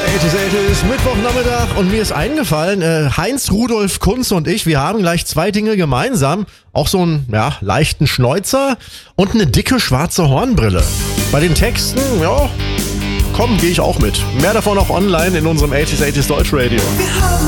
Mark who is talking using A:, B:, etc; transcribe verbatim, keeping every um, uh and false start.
A: achtziger, achtziger, Mittwochnachmittag und mir ist eingefallen, äh, Heinz Rudolf Kunz und ich, wir haben gleich zwei Dinge gemeinsam. Auch so einen ja, leichten Schnäuzer und eine dicke schwarze Hornbrille. Bei den Texten, ja, komm, gehe ich auch mit. Mehr davon auch online in unserem achtziger, achtziger Deutschradio.
B: Wir haben